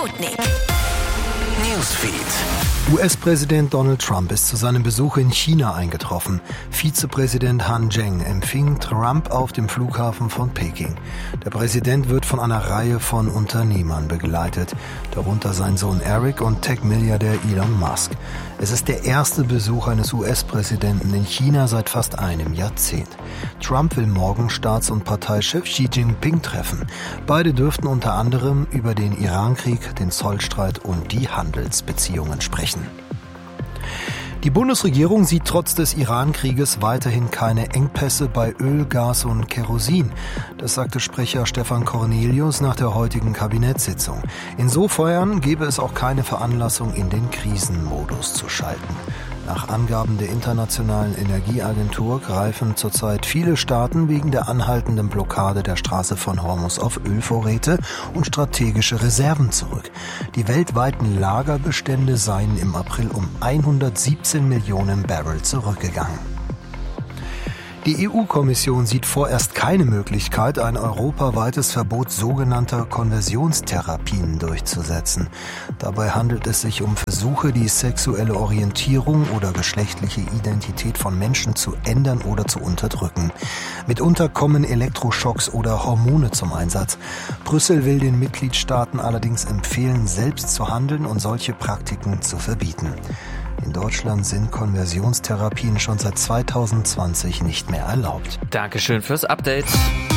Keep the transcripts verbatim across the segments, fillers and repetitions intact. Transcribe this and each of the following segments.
Sputnik Newsfeed. U S-Präsident Donald Trump ist zu seinem Besuch in China eingetroffen. Vizepräsident Han Zheng empfing Trump auf dem Flughafen von Peking. Der Präsident wird von einer Reihe von Unternehmern begleitet, darunter sein Sohn Eric und Tech-Milliardär Elon Musk. Es ist der erste Besuch eines U S-Präsidenten in China seit fast einem Jahrzehnt. Trump will morgen Staats- und Parteichef Xi Jinping treffen. Beide dürften unter anderem über den Irankrieg, den Zollstreit und die Handelsbeziehungen sprechen. Die Bundesregierung sieht trotz des Iran-Krieges weiterhin keine Engpässe bei Öl, Gas und Kerosin. Das sagte Sprecher Stefan Cornelius nach der heutigen Kabinettssitzung. Insofern gebe es auch keine Veranlassung, in den Krisenmodus zu schalten. Nach Angaben der Internationalen Energieagentur greifen zurzeit viele Staaten wegen der anhaltenden Blockade der Straße von Hormuz auf Ölvorräte und strategische Reserven zurück. Die weltweiten Lagerbestände seien im April um hundertsiebzehn Millionen Barrel zurückgegangen. Die E U-Kommission sieht vorerst keine Möglichkeit, ein europaweites Verbot sogenannter Konversionstherapien durchzusetzen. Dabei handelt es sich um Versuche, die sexuelle Orientierung oder geschlechtliche Identität von Menschen zu ändern oder zu unterdrücken. Mitunter kommen Elektroschocks oder Hormone zum Einsatz. Brüssel will den Mitgliedstaaten allerdings empfehlen, selbst zu handeln und solche Praktiken zu verbieten. In Deutschland sind Konversionstherapien schon seit zweitausendzwanzig nicht mehr erlaubt. Dankeschön fürs Update.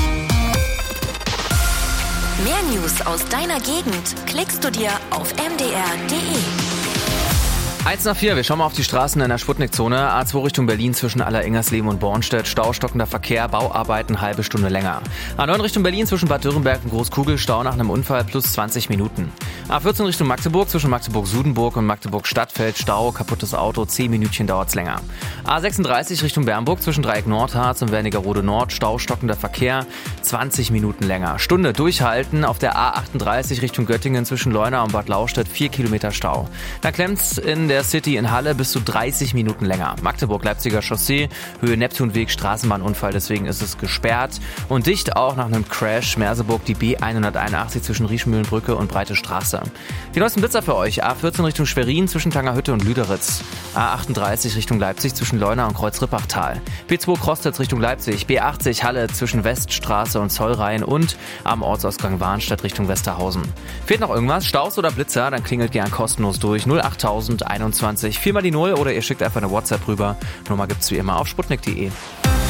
Mehr News aus deiner Gegend klickst du dir auf m d r punkt d e. eins nach vier, wir schauen mal auf die Straßen in der Sputnik-Zone. A zwei Richtung Berlin zwischen Allerengersleben und Bornstedt. Stau, stockender Verkehr, Bauarbeiten, halbe Stunde länger. A neun Richtung Berlin zwischen Bad Dürrenberg und Großkugel. Stau nach einem Unfall plus zwanzig Minuten. A vierzehn Richtung Magdeburg zwischen Magdeburg-Sudenburg und Magdeburg-Stadtfeld. Stau, kaputtes Auto, zehn Minütchen dauert's länger. A sechsunddreißig Richtung Bernburg zwischen Dreieck Nordharz und Wernigerode Nord. Stau, stockender Verkehr, zwanzig Minuten länger. Stunde durchhalten auf der A achtunddreißig Richtung Göttingen zwischen Leuna und Bad Laustedt. vier Kilometer Stau. Da klemmt's in der City in Halle bis zu dreißig Minuten länger. Magdeburg-Leipziger Chaussee, Höhe Neptunweg, Straßenbahnunfall, deswegen ist es gesperrt. Und dicht auch nach einem Crash Merseburg die B hunderteinundachtzig zwischen Riechmühlenbrücke und Breite Straße. Die neuesten Blitzer für euch. A vierzehn Richtung Schwerin zwischen Tangerhütte und Lüderitz. A achtunddreißig Richtung Leipzig zwischen Leuna und Kreuz-Rippachtal. B zwei Krostitz Richtung Leipzig. B achtzig Halle zwischen Weststraße und Zollrhein und am Ortsausgang Warnstedt Richtung Westerhausen. Fehlt noch irgendwas? Staus oder Blitzer? Dann klingelt gern kostenlos durch. null achttausend einundzwanzig viermal die Null oder ihr schickt einfach eine WhatsApp rüber. Nummer gibt's wie immer auf sputnik punkt d e.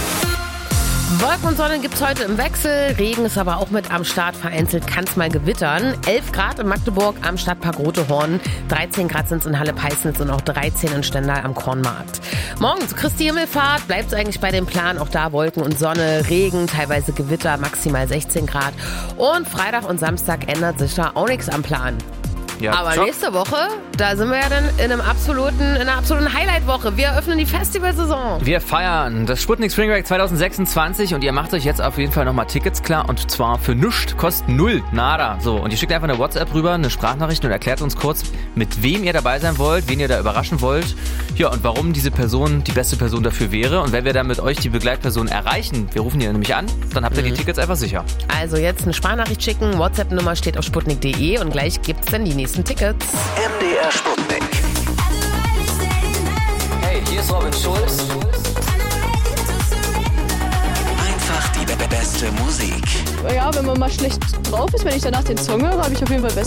Wolken und Sonne gibt's heute im Wechsel. Regen ist aber auch mit am Start. Vereinzelt kann's mal gewittern. elf Grad in Magdeburg am Stadtpark Rotehorn. dreizehn Grad sind's in Halle-Peisnitz und auch dreizehn in Stendal am Kornmarkt. Morgen zu Christi Himmelfahrt bleibt's eigentlich bei dem Plan. Auch da Wolken und Sonne, Regen, teilweise Gewitter, maximal sechzehn Grad. Und Freitag und Samstag ändert sich da auch nichts am Plan. Ja, aber ciao. Nächste Woche, da sind wir ja dann in einem absoluten, in einer absoluten Highlight-Woche. Wir eröffnen die Festivalsaison. Wir feiern das Sputnik Spring Break zwanzig sechsundzwanzig und ihr macht euch jetzt auf jeden Fall nochmal Tickets klar und zwar für nichts, kosten null, nada. So, und ihr schickt einfach eine WhatsApp rüber, eine Sprachnachricht und erklärt uns kurz, mit wem ihr dabei sein wollt, wen ihr da überraschen wollt. Ja, und warum diese Person die beste Person dafür wäre. Und wenn wir dann mit euch die Begleitperson erreichen, wir rufen ihr nämlich an, dann habt ihr mhm. die Tickets einfach sicher. Also jetzt eine Sprachnachricht schicken, WhatsApp-Nummer steht auf sputnik punkt d e und gleich gibt's dann die nächsten Tickets. M D R Sputnik. Hey, hier ist Robin Schulz. Einfach die be- beste Musik. Ja, wenn man mal schlecht drauf ist, wenn ich danach den Song höre, habe ich auf jeden Fall bessere